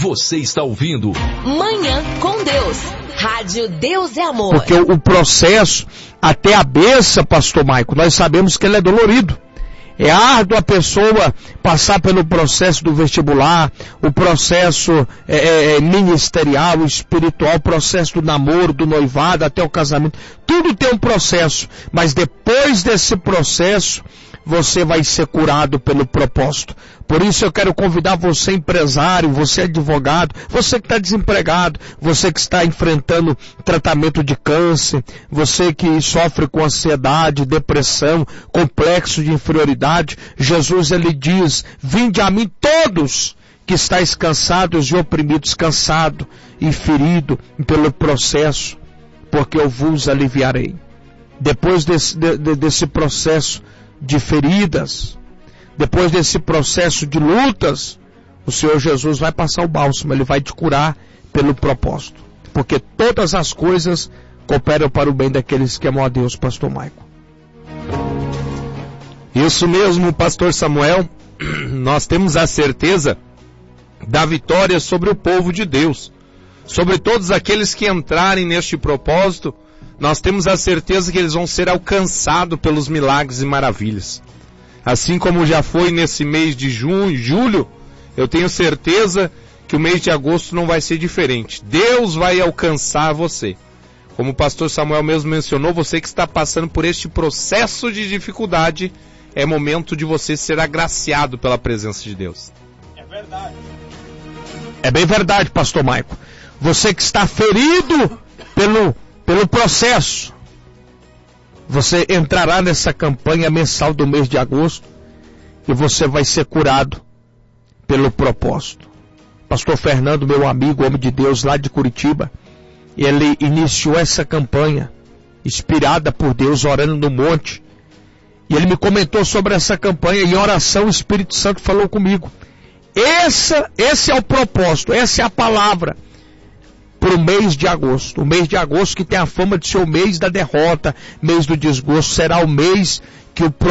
Você está ouvindo Manhã com Deus. Rádio Deus é Amor. Porque o processo, até a bênção, pastor Maico, nós sabemos que ele é dolorido. É árduo a pessoa passar pelo processo do vestibular, o processo ministerial, espiritual, o processo do namoro, do noivado, até o casamento. Tudo tem um processo, mas depois desse processo, você vai ser curado pelo propósito. Por isso eu quero convidar você, empresário, você advogado, você que está desempregado, você que está enfrentando tratamento de câncer, você que sofre com ansiedade, depressão, complexo de inferioridade. Jesus, ele diz: vinde a mim todos que estáis cansados e oprimidos, cansado e ferido pelo processo, porque eu vos aliviarei. Depois desse processo de feridas, depois desse processo de lutas, o Senhor Jesus vai passar o bálsamo, ele vai te curar pelo propósito, porque todas as coisas cooperam para o bem daqueles que amam a Deus, pastor Maico. Isso mesmo, pastor Samuel, nós temos a certeza da vitória sobre o povo de Deus, sobre todos aqueles que entrarem neste propósito. Nós temos a certeza que eles vão ser alcançados pelos milagres e maravilhas. Assim como já foi nesse mês de julho, eu tenho certeza que o mês de agosto não vai ser diferente. Deus vai alcançar você. Como o pastor Samuel mesmo mencionou, você que está passando por este processo de dificuldade, é momento de você ser agraciado pela presença de Deus. É verdade. É bem verdade, pastor Maico. Você que está ferido pelo processo, você entrará nessa campanha mensal do mês de agosto e você vai ser curado pelo propósito. Pastor Fernando, meu amigo, homem de Deus lá de Curitiba, ele iniciou essa campanha inspirada por Deus, orando no monte, e ele me comentou sobre essa campanha, e em oração o Espírito Santo falou comigo: esse é o propósito, essa é a palavra para o mês de agosto. O mês de agosto, que tem a fama de ser o mês da derrota, mês do desgosto, será o mês que o